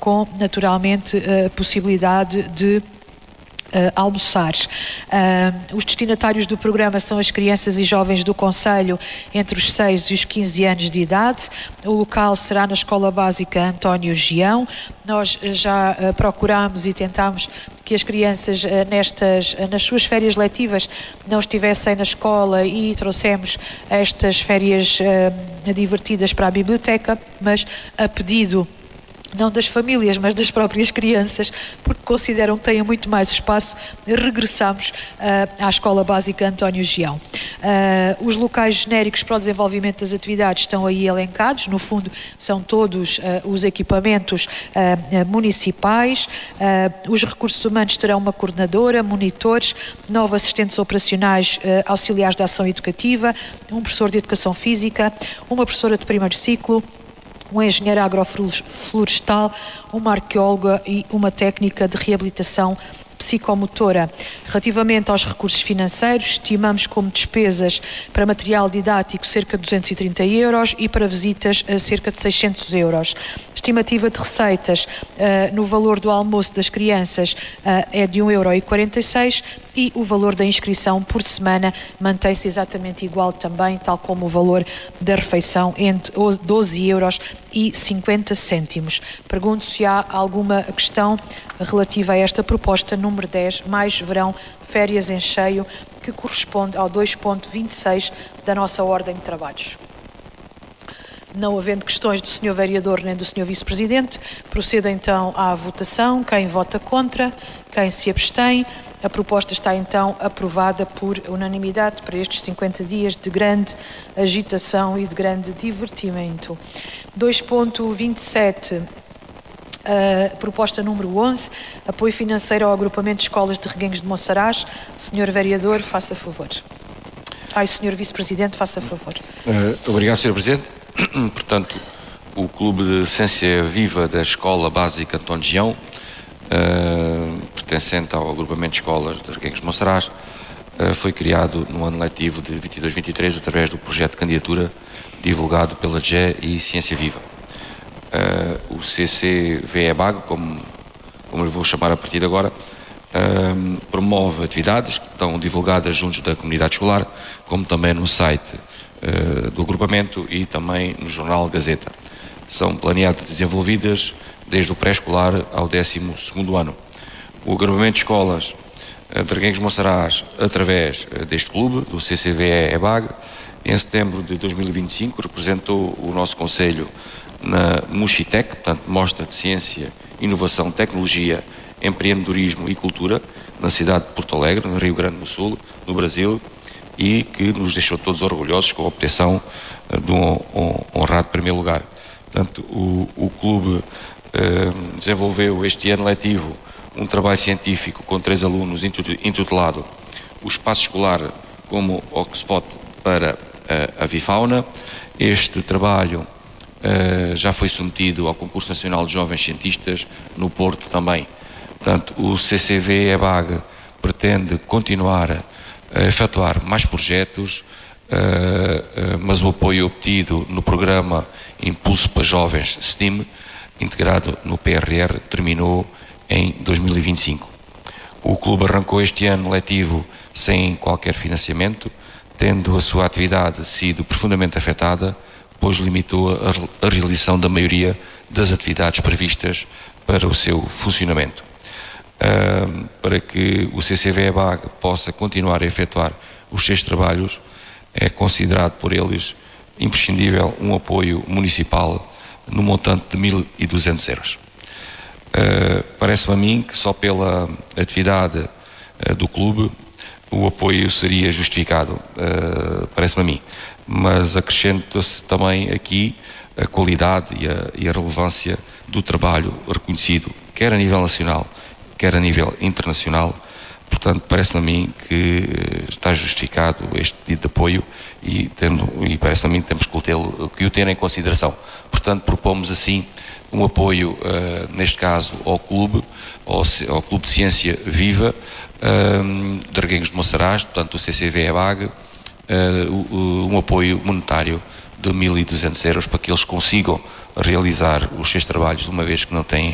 com naturalmente a possibilidade de almoçar. Os destinatários do programa são as crianças e jovens do concelho entre os 6 e os 15 anos de idade. O local será na Escola Básica António Gião. Nós já procuramos e tentámos que as crianças nas suas férias letivas não estivessem na escola e trouxemos estas férias divertidas para a biblioteca, mas a pedido não das famílias, mas das próprias crianças, porque consideram que têm muito mais espaço, regressamos à Escola Básica António Gião. Os locais genéricos para o desenvolvimento das atividades estão aí elencados, no fundo são todos os equipamentos municipais. Os recursos humanos terão uma coordenadora, monitores, 9 assistentes operacionais auxiliares de ação educativa, um professor de educação física, uma professora de primeiro ciclo, um engenheiro agroflorestal, uma arqueóloga e uma técnica de reabilitação psicomotora. Relativamente aos recursos financeiros, estimamos como despesas para material didático cerca de 230 euros e para visitas cerca de 600 euros. Estimativa de receitas no valor do almoço das crianças é de 1,46 € e o valor da inscrição por semana mantém-se exatamente igual também, tal como o valor da refeição, entre 12,50 €. Pergunto se há alguma questão relativa a esta proposta número 10, mais verão, férias em cheio, que corresponde ao 2.26 da nossa ordem de trabalhos. Não havendo questões do Sr. Vereador nem do Sr. Vice-Presidente, procedo então à votação. Quem vota contra? Quem se abstém? A proposta está então aprovada por unanimidade para estes 50 dias de grande agitação e de grande divertimento. 2.27. Proposta número 11, apoio financeiro ao agrupamento de escolas de Reguengos de Monsaraz. Senhor Vereador, faça favor. Senhor Vice-Presidente, faça favor. Obrigado, Sr. Presidente. Portanto, o Clube de Ciência Viva da Escola Básica António Gião, pertencente ao agrupamento de escolas de Reguengos de Monsaraz, foi criado no ano letivo de 22-23 através do projeto de candidatura divulgado pela GE e Ciência Viva. O CCVE-BAG, como lhe vou chamar a partir de agora, promove atividades que estão divulgadas junto da comunidade escolar, como também no site do agrupamento e também no jornal Gazeta. São planeadas e desenvolvidas desde o pré-escolar ao 12º ano. O agrupamento de escolas de Reguengos de Monsaraz, através deste clube, do CCVE-BAG, em setembro de 2025, representou o nosso concelho na Muxitec, portanto, Mostra de Ciência, Inovação, Tecnologia, Empreendedorismo e Cultura, na cidade de Porto Alegre, no Rio Grande do Sul, no Brasil, e que nos deixou todos orgulhosos com a obtenção de um honrado primeiro lugar. Portanto, o clube desenvolveu este ano letivo um trabalho científico com 3 alunos intitulado O Espaço Escolar como Hotspot para a Avifauna. Este trabalho já foi submetido ao Concurso Nacional de Jovens Cientistas no Porto também. Portanto, o CCVE-BAG pretende continuar a efetuar mais projetos, mas o apoio obtido no programa Impulso para Jovens STEAM, integrado no PRR, terminou em 2025. O clube arrancou este ano letivo sem qualquer financiamento, tendo a sua atividade sido profundamente afetada, pois limitou a realização da maioria das atividades previstas para o seu funcionamento. Para que o CCVE-BAG possa continuar a efetuar os seus trabalhos, é considerado por eles imprescindível um apoio municipal no montante de 1.200 euros. Parece-me a mim que só pela atividade do clube o apoio seria justificado, parece-me a mim, mas acrescenta-se também aqui a qualidade e a relevância do trabalho reconhecido, quer a nível nacional, quer a nível internacional. Portanto, parece-me a mim que está justificado este pedido de apoio e parece-me a mim que temos que o ter em consideração. Portanto, propomos assim um apoio, neste caso, ao Clube de Ciência Viva de Reguengos de Monsaraz, portanto, o CCVE-BAG, um apoio monetário de 1.200 euros para que eles consigam realizar os seus trabalhos, uma vez que não têm